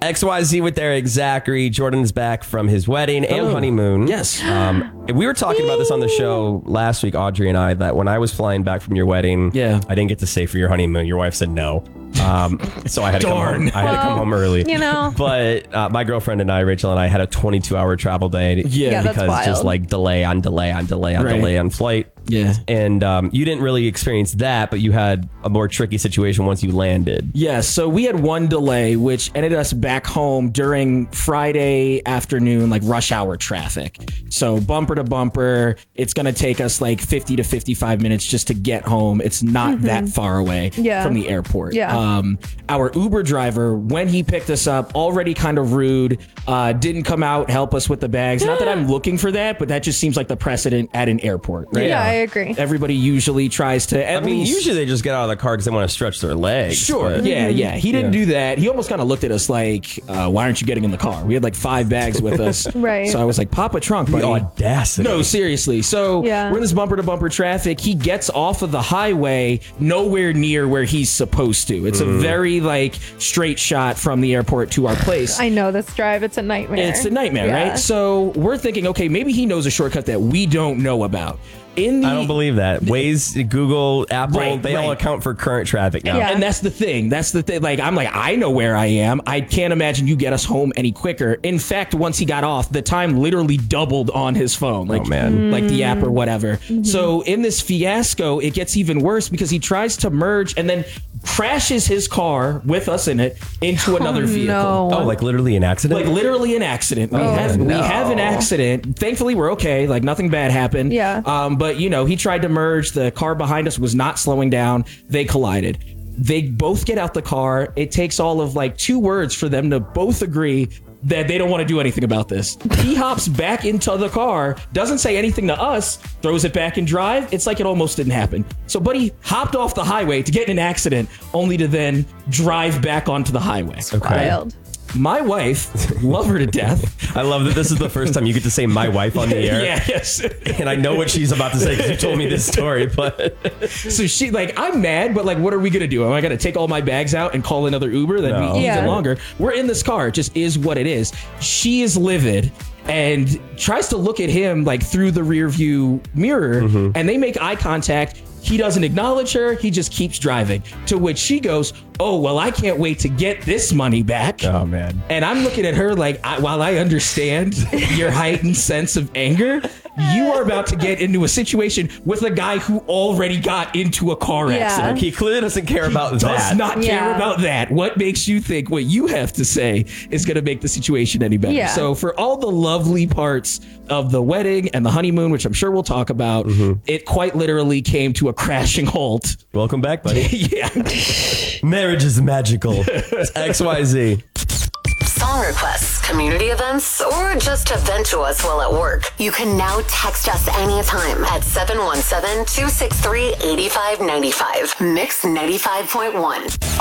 XYZ with Eric Zachary. Jordan's back from his wedding and honeymoon. Yes. We were talking about this on the show last week, Audrey and I, that when I was flying back from your wedding, I didn't get to stay for your honeymoon. Your wife said no. So I had to come home. I had to come home early. But my girlfriend and I, Rachel and I, had a 22-hour travel day. Yeah, that's because wild. just like delay on delay on delay on delay on flight. Yeah. And you didn't really experience that, but you had a more tricky situation once you landed. Yeah, so we had one delay, which ended us back home during Friday afternoon, like rush hour traffic. So bumper to bumper, it's going to take us like 50 to 55 minutes just to get home. It's not that far away from the airport. Our Uber driver, when he picked us up, already kind of rude, didn't come out, help us with the bags. Not that I'm looking for that, but that just seems like the precedent at an airport, right? Yeah, I agree. Everybody usually tries to at least... usually they just get out of the car because they want to stretch their legs. Sure, but, yeah. He didn't do that. He almost kind of looked at us like, why aren't you getting in the car? We had like 5 bags with us. Right. So I was like, pop a trunk, buddy. The audacity. No, seriously. So we're in this bumper-to-bumper traffic. He gets off of the highway nowhere near where he's supposed to. It's a very like straight shot from the airport to our place. I know this drive. It's a nightmare. It's a nightmare, right? So we're thinking, okay, maybe he knows a shortcut that we don't know about. I don't believe that. Waze, Google, Apple, they all account for current traffic now. And that's the thing. Like, I'm like, I know where I am. I can't imagine you get us home any quicker. In fact, once he got off, the time literally doubled on his phone. Like, like the app or whatever. So in this fiasco, it gets even worse because he tries to merge and then crashes his car with us in it into another vehicle. No. Oh, like literally an accident? Like literally an accident. We have an accident. Thankfully, we're okay. Like nothing bad happened. Yeah. But you know, he tried to merge. The car behind us was not slowing down. They collided. They both get out the car. It takes all of like 2 words for them to both agree that they don't want to do anything about this. He hops back into the car, doesn't say anything to us, throws it back in drive. It's like it almost didn't happen. So Buddy hopped off the highway to get in an accident, only to then drive back onto the highway. Wild. My wife, love her to death. I love that this is the first time you get to say my wife on the air. Yes. And I know what she's about to say because you told me this story, but... So she, like, I'm mad, but like, what are we going to do? Am I going to take all my bags out and call another Uber? That'd be even longer. We're in this car. It just is what it is. She is livid and tries to look at him like through the rear view mirror and they make eye contact. He doesn't acknowledge her. He just keeps driving. To which she goes, oh, well, I can't wait to get this money back. Oh, man. And I'm looking at her like, while I understand your heightened sense of anger, you are about to get into a situation with a guy who already got into a car accident. He clearly doesn't care about that. Does not care about that. What makes you think what you have to say is going to make the situation any better? So for all the lovely parts of the wedding and the honeymoon, which I'm sure we'll talk about, it quite literally came to a crashing halt. Welcome back, buddy. Marriage is magical. It's XYZ. Song requests, community events, or just to vent to us while at work. You can now text us anytime at 717-263-8595. Mix 95.1.